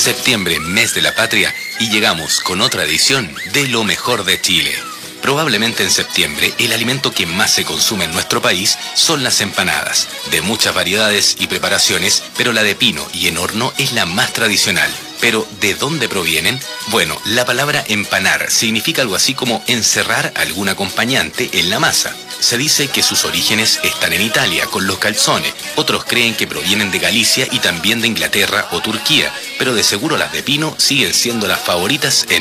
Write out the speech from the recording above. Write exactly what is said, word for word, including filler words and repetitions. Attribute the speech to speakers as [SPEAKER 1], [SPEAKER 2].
[SPEAKER 1] Septiembre, mes de la patria, y llegamos con otra edición de Lo Mejor de Chile. Probablemente en septiembre el alimento que más se consume en nuestro país son las empanadas, de muchas variedades y preparaciones, pero la de pino y en horno es la más tradicional. Pero, ¿de dónde provienen? Bueno, la palabra empanar significa algo así como encerrar algún acompañante en la masa. Se dice que sus orígenes están en Italia, con los calzones. Otros creen que provienen de Galicia y también de Inglaterra o Turquía, pero de seguro las de pino siguen siendo las favoritas en